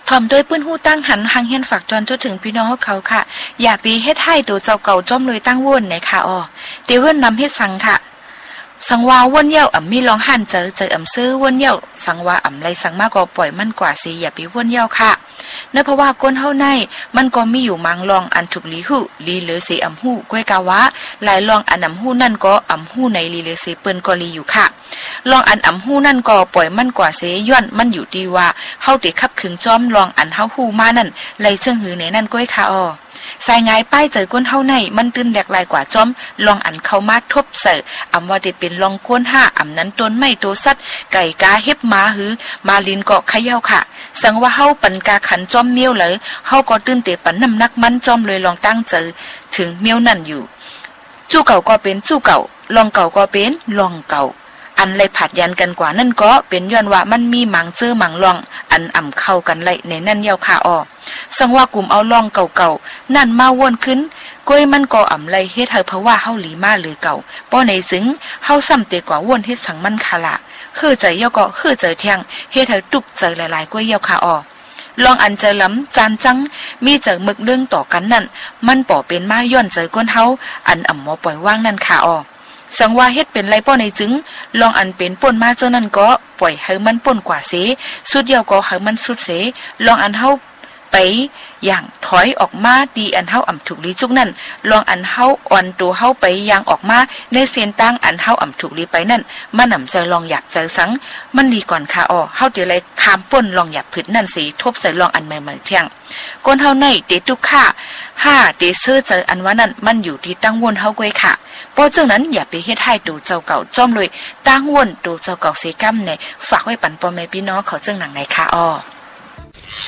ถ่อมด้วยปื้นหู้ตั้งหันหังเฮียนฝากจอนจนถึงพี่น้องเขาค่ะอย่าไปเฮ็ดให้ตัวเจ้าเก่าจ้อมเลยตั้งว่นไหนค่ะอ๋อเดี๋ยวเพิ่นนำเฮ็ดสังค่ะสังวาว่นเย่าอ่ำมีลองหันเจออ่ำซื้อว่นเย่าสังวาอ่ำไรสังมากก็ปล่อยมันกว่าสิอย่าไปว่นเย่าค่ะเนื่องเพราะว่าก้นเฮาในมันก็มีอยู่มังลองอันถูกลีหูลีเหลือสีอ่ำหูก้วยกาวะหลายลองอันอ่ำหูนั่นก็อ่ำหูในลีเหลือสีเปิ้นก็ลีอยู่ค่ะลองอันอ่ำหูนั่นก็ปล่อยมันกว่าเสย้อนมันอยู่ดีว่าเฮาติขับขึงจ้อมลองอันเฮาหูมานั่นไหลเชิงหือในนั่นก้วยค่ะอ้อสายงายป้ายเจอก้นเฮาในมันตื่นแหลกลายกว่าจ้อมลองอันเข้ามาทบเสออำว่าได้เป็นลองก้นห้าอำนั้นต้นไม้โตสัตว์ไก่กาเฮ็บมาหือมาลินเกาะเขย่าค่ะสังว่าเฮาปันกาขันจ้อมเมียวเลยเฮาก็ตื่นเตปันน้ำนักมันจ้อมเลยลองตั้งเจอถึงเมียวนั่นอยู่จู้เก่าก็เป็นจู้เก่าลองเก่าก็เป็นลองเก่าอันเลยผัดยันกันกว่านั่นก็เป็นย้อนว่ามันมีหมังเจอหมังลองอันอ่ำเข้ากันเลยในนั่นเยาค่ะอ้อสังว่ากลุ่มเอาลองเก่าๆนั่นมาวนขึ้นก้อยมันก็อ่ำเลยเฮ็ดให้เพราะว่าเฮาหลีมาหรือเก่าป้อในซึ้งเฮาซ้ำเตกว่าวนเฮ็ดสังมันค่ะละคือใจเยาก็คือใจเที่ยงเฮ็ดให้ตุกใจหลายๆก้อยเยาค่ะอ้อลองอันเจอล้ำจานจังมีเจอมึกเรื่องต่อกันนั่นมันป่อเป็นมาย้อนเจอก้นเฮาอันอ่ำหมอปล่อยว่างนั่นค่ะอ้อสังว่าเฮ็ดเป็นไรป้อในจึงลองอันเป็นป่นมาเจ้านั่นก็ปล่อยให้มันป่นกว่าเสสุดเดียวก็ให้มันสุดเสลองอันเฮาไปอย่างถอยออกมาดีอันเฮาอ่ำถูกลีจุกนั่นลองอันเฮาอ่อนตัวเฮาไปอย่างออกมาในเส้นตั้งอันเฮาอ่ำถูกลีไปนั่นมันอ่ำใจลองอยากใจสังมันดีก่อนค่ะอ้อเฮาเดี๋ยวเลยคามป่นลองอยากผึดนั่นสิทบใส่ลองอันใหม่ๆเที่ยงก้นเฮาในเตตุกค่ะ5เตเซอร์เจออันว่านั่นมันอยู่ที่ตั้งวนเฮาก้วยค่ะเพราะจังนั้นอย่าไปเฮ็ดให้ตัวเจ้าเก่าจ้อมเลยตั้งวนตัวเจ้าเก่าเสกำในฝากไว้ปันพ่อแม่พี่น้องเขาจังหนังไหนค่ะอ้อ